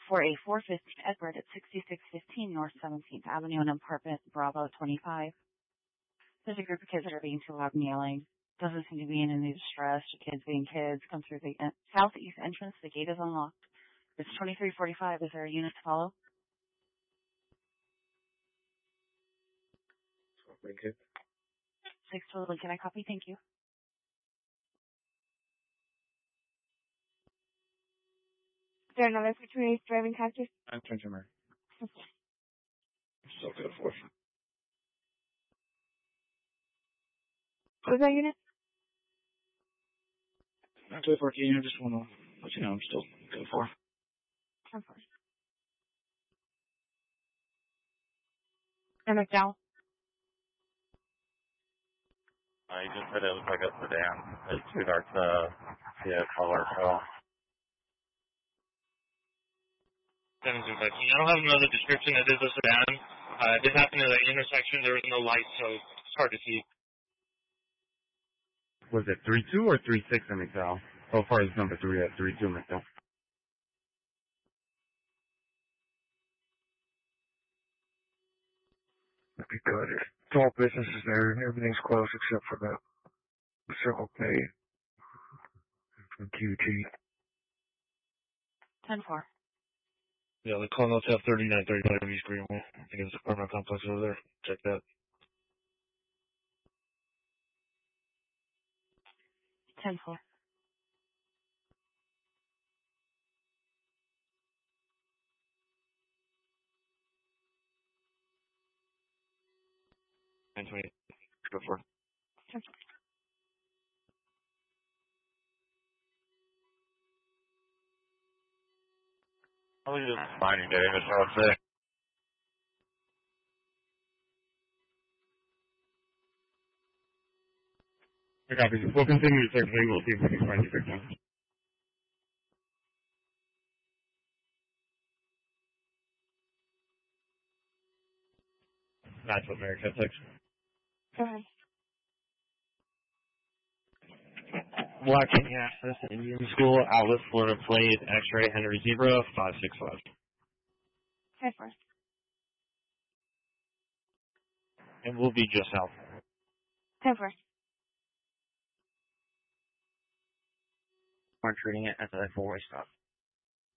for a 415 Edward at 6615 North 17th Avenue in apartment Bravo 25. There's a group of kids that are being too loud and yelling. Doesn't seem to be in any distress. The kids being kids. Come through the southeast entrance. The gate is unlocked. It's 2345. Is there a unit to follow? Thank you. 6 total. Can I copy? Thank you. Is there another opportunity driving factors? I'm Mary. Still good for it. What was that unit? Not good for you. I just want to let you know I'm still good for it. 10-4. And McDowell. You just said it looks like a sedan. It's too dark to see a color, so. I don't have another description. It is a sedan. It did happen at the intersection. There was no light, so it's hard to see. Was it 3-2 or 3-6 in McDowell? So far as number 3 at 3-2 McDowell. That'd be good. It's all businesses there. Everything's closed except for the Circle K from QT. 10-4. Yeah, the call notes have 3935 East Greenway. I think it's an apartment complex over there. Check that. 10-4. Go for it. 10-4. I was just finding Davis, I would say. I copy. We'll continue to search. We'll see if we can find you victim. That's what Mary said. Go ahead. Watching access to Indian School, outlet Florida plate, X-ray Henry Zebra, 565. 10-4. And we'll be just south. 10-4. We're treating it as a four-way stop.